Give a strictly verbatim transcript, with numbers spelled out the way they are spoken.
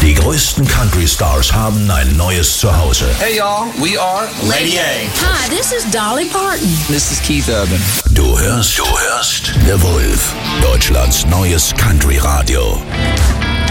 Die größten Country-Stars haben ein neues Zuhause. Hey y'all, we are Lady A. Hi, this is Dolly Parton. This is Keith Urban. Du hörst, du hörst The Wolf, Deutschlands neues Country-Radio.